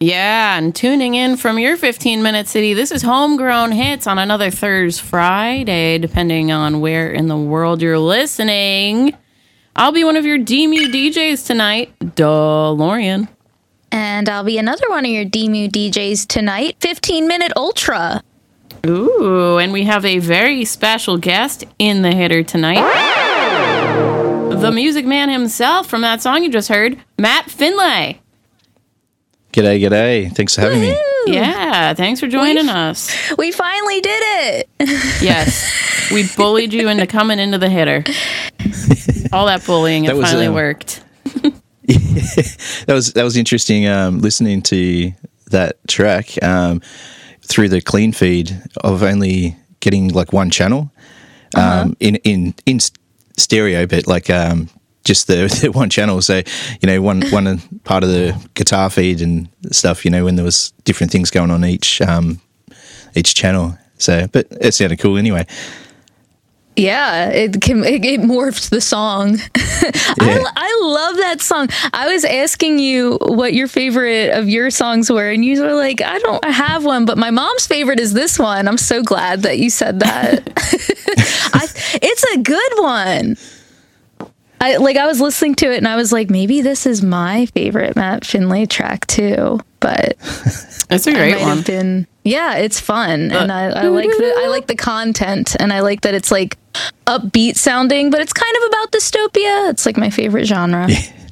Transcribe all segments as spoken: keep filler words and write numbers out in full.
Yeah, and tuning in from your fifteen-minute city, this is Homegrown Hits on another Thursday, Friday, depending on where in the world you're listening. I'll be one of your D M U D Js tonight, DeLorean. And I'll be another one of your D M U D Js tonight, fifteen-minute Ultra. Ooh, and we have a very special guest in the hitter tonight. The music man himself from that song you just heard, Matt Finlay. G'day, g'day. Thanks for having Woo-hoo. me. Yeah, thanks for joining we, us. We finally did it. Yes, we bullied you into coming into the hitter. All that bullying, it finally um, worked. Yeah, that was that was interesting. Um, listening to that track um, through the clean feed of only getting like one channel um, uh-huh. in in in stereo, but like. Um, Just the, the one channel, so you know, one one part of the guitar feed and stuff. You know, when there was different things going on each um, each channel. So, but it sounded cool anyway. Yeah, it can it, it morphed the song. Yeah. I, I love that song. I was asking you what your favorite of your songs were, and you were like, "I don't have one, but my mom's favorite is this one." I'm so glad that you said that. I, it's a good one. I, like I was listening to it and I was like, maybe this is my favorite Matt Finlay track too. But it's a great one. Been, yeah, it's fun, uh, and I, I like the I like the content, and I like that it's like upbeat sounding, but it's kind of about dystopia. It's like my favorite genre.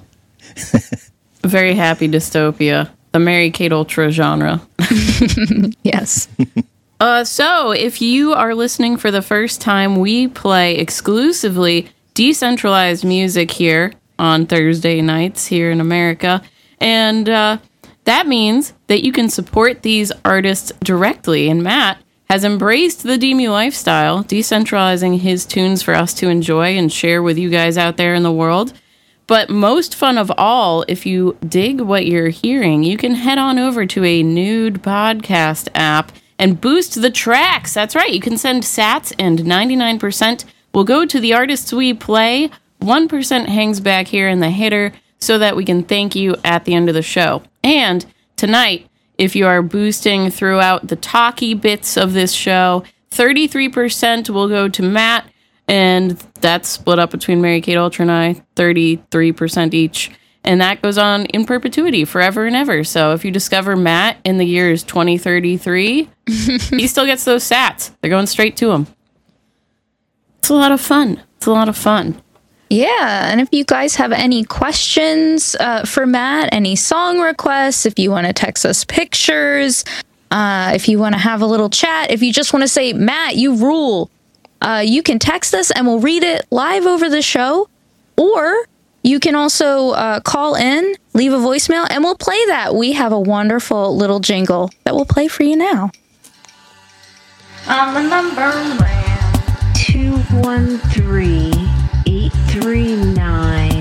Very happy dystopia, the Mary-Kate Ultra genre. Yes. Uh, so if you are listening for the first time, we play exclusively decentralized music here on Thursday nights here in America, and uh, that means that you can support these artists directly, and Matt has embraced the D M U lifestyle, decentralizing his tunes for us to enjoy and share with you guys out there in the world. But most fun of all, if you dig what you're hearing, you can head on over to a Nude podcast app and boost the tracks. That's right, you can send sats, and ninety-nine percent will go to the artists we play. one percent hangs back here in the hitter so that we can thank you at the end of the show. And tonight, if you are boosting throughout the talky bits of this show, thirty-three percent will go to Matt, and that's split up between Mary-Kate Ultra and I, thirty-three percent each. And that goes on in perpetuity, forever and ever. So if you discover Matt in the years twenty thirty-three, he still gets those sats. They're going straight to him. It's a lot of fun. It's a lot of fun. Yeah, and if you guys have any questions uh, for Matt, any song requests, if you want to text us pictures, uh, if you want to have a little chat, if you just want to say, Matt, you rule, uh, you can text us and we'll read it live over the show. Or you can also uh, call in, leave a voicemail, and we'll play that. We have a wonderful little jingle that we'll play for you now. I'm the number man. two one three, eight three